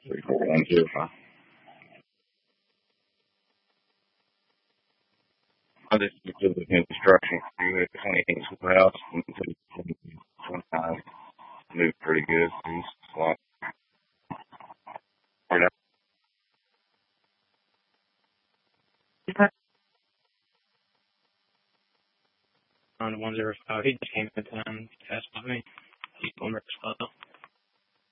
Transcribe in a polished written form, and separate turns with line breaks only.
34105. I just did the construction crew at 28 Schoolhouse and 29 moved pretty good. He's like, on 105. He just came in town to ask about me. He's going to